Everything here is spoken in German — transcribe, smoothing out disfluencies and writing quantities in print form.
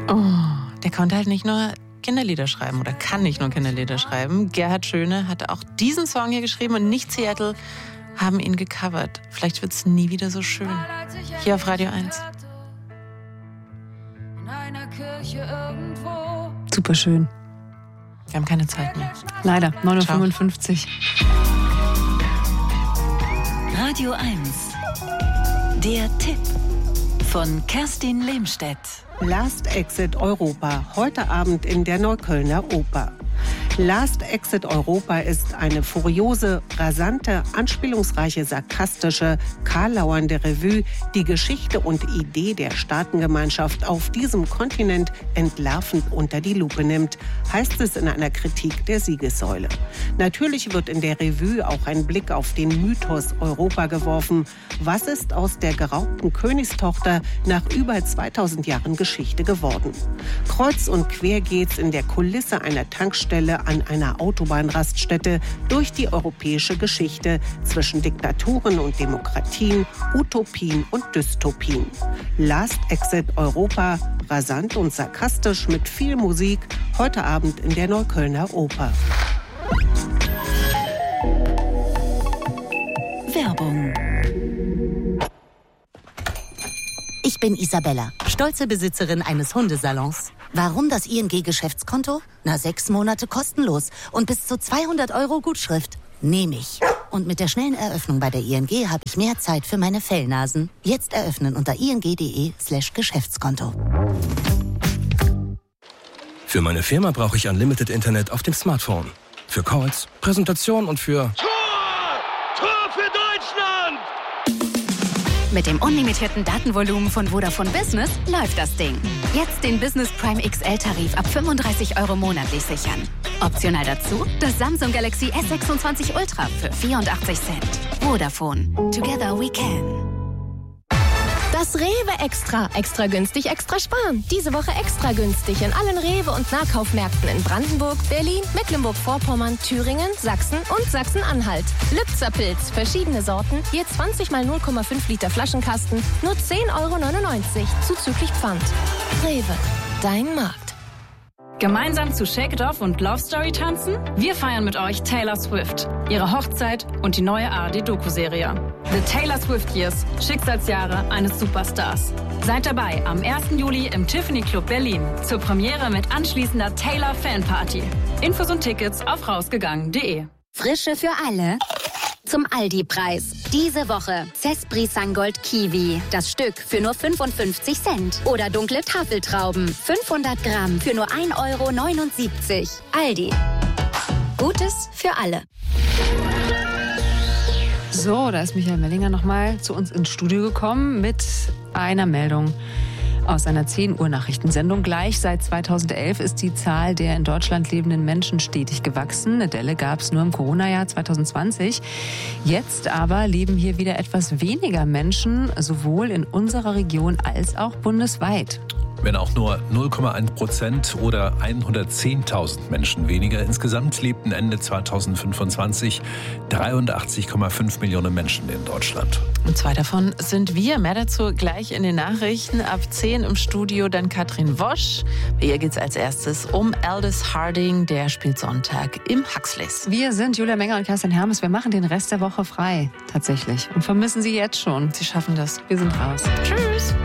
Oh, der konnte halt nicht nur Kinderlieder schreiben oder kann nicht nur Kinderlieder schreiben. Gerhard Schöne hatte auch diesen Song hier geschrieben und nicht Seattle haben ihn gecovert. Vielleicht wird es nie wieder so schön. Hier auf Radio 1. Super schön. Wir haben keine Zeit mehr. Leider, 9:55 Uhr. Radio 1. Der Tipp von Kerstin Lehmstedt. Last Exit Europa, heute Abend in der Neuköllner Oper. Last Exit Europa ist eine furiose, rasante, anspielungsreiche, sarkastische, karlauernde Revue, die Geschichte und Idee der Staatengemeinschaft auf diesem Kontinent entlarvend unter die Lupe nimmt, heißt es in einer Kritik der Siegessäule. Natürlich wird in der Revue auch ein Blick auf den Mythos Europa geworfen. Was ist aus der geraubten Königstochter nach über 2000 Jahren Geschichte geworden? Kreuz und quer geht's in der Kulisse einer Tankstelle an einer Autobahnraststätte durch die europäische Geschichte zwischen Diktaturen und Demokratien, Utopien und Dystopien. Last Exit Europa, rasant und sarkastisch mit viel Musik, heute Abend in der Neuköllner Oper. Werbung. Ich bin Isabella, stolze Besitzerin eines Hundesalons. Warum das ING-Geschäftskonto? 6 Monate kostenlos und bis zu 200 € Gutschrift. Nehme ich. Und mit der schnellen Eröffnung bei der ING habe ich mehr Zeit für meine Fellnasen. Jetzt eröffnen unter ing.de/Geschäftskonto. Für meine Firma brauche ich Unlimited Internet auf dem Smartphone. Für Calls, Präsentation und für... Tor für Deutschland! Mit dem unlimitierten Datenvolumen von Vodafone Business läuft das Ding. Jetzt den Business Prime XL-Tarif ab 35 € monatlich sichern. Optional dazu das Samsung Galaxy S26 Ultra für 84 Cent. Vodafone. Together we can. Das Rewe Extra. Extra günstig, extra sparen. Diese Woche extra günstig in allen Rewe- und Nahkaufmärkten in Brandenburg, Berlin, Mecklenburg-Vorpommern, Thüringen, Sachsen und Sachsen-Anhalt. Lübzer Pilz, verschiedene Sorten, je 20 mal 0,5 Liter Flaschenkasten, nur 10,99 € zuzüglich Pfand. Rewe, dein Markt. Gemeinsam zu Shake It Off und Love Story tanzen? Wir feiern mit euch Taylor Swift, ihre Hochzeit und die neue ARD-Doku-Serie. The Taylor Swift Years, Schicksalsjahre eines Superstars. Seid dabei am 1. Juli im Tiffany Club Berlin zur Premiere mit anschließender Taylor Fanparty. Infos und Tickets auf rausgegangen.de. Frische für alle. Zum Aldi-Preis. Diese Woche Cespri Sangold Kiwi. Das Stück für nur 55 Cent. Oder dunkle Tafeltrauben. 500 Gramm für nur 1,79 €. Aldi. Gutes für alle. So, da ist Michael Mellinger nochmal zu uns ins Studio gekommen mit einer Meldung aus einer 10-Uhr-Nachrichtensendung. Gleich seit 2011 ist die Zahl der in Deutschland lebenden Menschen stetig gewachsen. Eine Delle gab es nur im Corona-Jahr 2020. Jetzt aber leben hier wieder etwas weniger Menschen, sowohl in unserer Region als auch bundesweit. Wenn auch nur 0,1% oder 110.000 Menschen weniger. Insgesamt lebten Ende 2025 83,5 Millionen Menschen in Deutschland. Und 2 davon sind wir. Mehr dazu gleich in den Nachrichten. Ab 10 im Studio dann Katrin Wosch. Bei ihr geht es als erstes um Aldous Harding. Der spielt Sonntag im Huxleys. Wir sind Julia Menger und Kerstin Hermes. Wir machen den Rest der Woche frei, tatsächlich. Und vermissen Sie jetzt schon. Sie schaffen das. Wir sind raus. Tschüss.